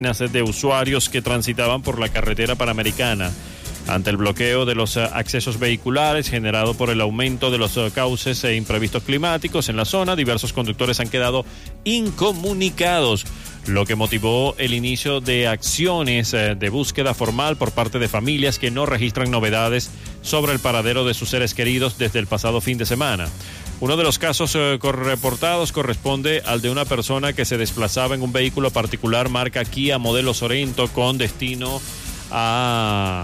de usuarios que transitaban por la carretera panamericana. Ante el bloqueo de los accesos vehiculares generado por el aumento de los cauces e imprevistos climáticos en la zona, diversos conductores han quedado incomunicados, lo que motivó el inicio de acciones de búsqueda formal por parte de familias que no registran novedades sobre el paradero de sus seres queridos desde el pasado fin de semana. Uno de los casos reportados corresponde al de una persona que se desplazaba en un vehículo particular marca Kia modelo Sorento con destino a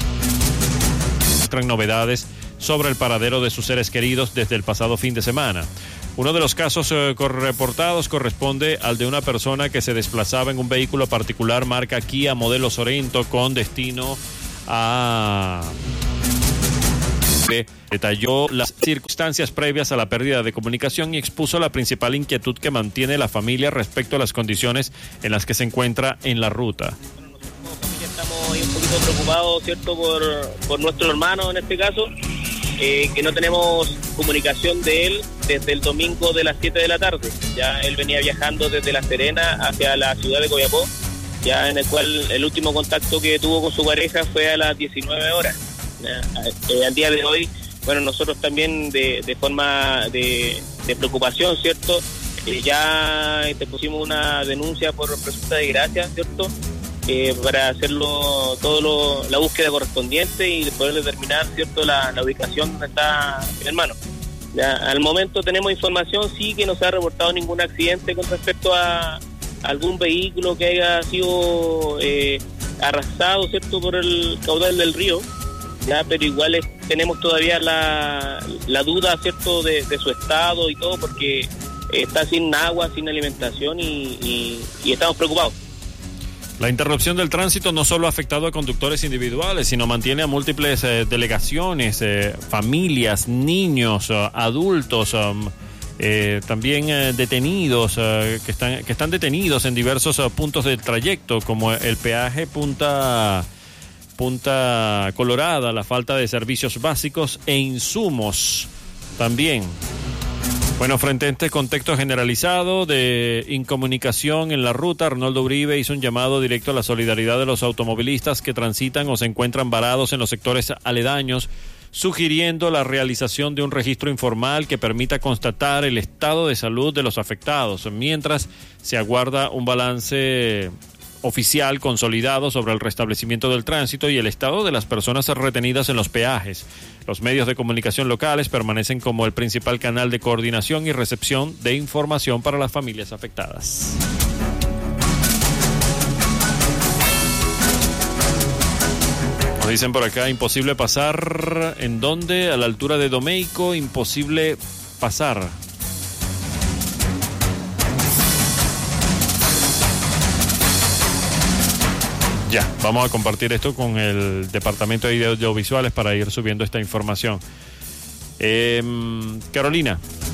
novedades sobre el paradero de sus seres queridos desde el pasado fin de semana. Uno de los casos reportados corresponde al de una persona que se desplazaba en un vehículo particular marca Kia modelo Sorento con destino a... Detalló las circunstancias previas a la pérdida de comunicación y expuso la principal inquietud que mantiene la familia respecto a las condiciones en las que se encuentra en la ruta. Estamos un poquito preocupados, ¿cierto?, por nuestro hermano en este caso, que no tenemos comunicación de él desde el domingo de las 7 de la tarde. Ya él venía viajando desde La Serena hacia la ciudad de Copiapó, ya en el cual el último contacto que tuvo con su pareja fue a las 19 horas. Al día de hoy, bueno, nosotros también de forma de preocupación, ¿cierto? Ya pusimos una denuncia por presunta desgracia, ¿cierto? Para hacerlo la búsqueda correspondiente y poder determinar, ¿cierto?, la ubicación donde está mi hermano. Ya, al momento tenemos información, sí, que no se ha reportado ningún accidente con respecto a algún vehículo que haya sido arrasado, ¿cierto?, por el caudal del río. Ya, pero igual tenemos todavía la duda, ¿cierto?, de su estado y todo, porque está sin agua, sin alimentación y estamos preocupados. La interrupción del tránsito no solo ha afectado a conductores individuales, sino mantiene a múltiples delegaciones, familias, niños, adultos, también detenidos, que están detenidos en diversos puntos del trayecto, como el peaje Punta Colorada, la falta de servicios básicos e insumos también. Bueno, frente a este contexto generalizado de incomunicación en la ruta, Arnoldo Uribe hizo un llamado directo a la solidaridad de los automovilistas que transitan o se encuentran varados en los sectores aledaños, sugiriendo la realización de un registro informal que permita constatar el estado de salud de los afectados, mientras se aguarda un balance oficial consolidado sobre el restablecimiento del tránsito y el estado de las personas retenidas en los peajes. Los medios de comunicación locales permanecen como el principal canal de coordinación y recepción de información para las familias afectadas. Nos dicen por acá, imposible pasar. ¿En dónde? A la altura de Domeico, imposible pasar. Ya, vamos a compartir esto con el Departamento de Audiovisuales para ir subiendo esta información. Carolina.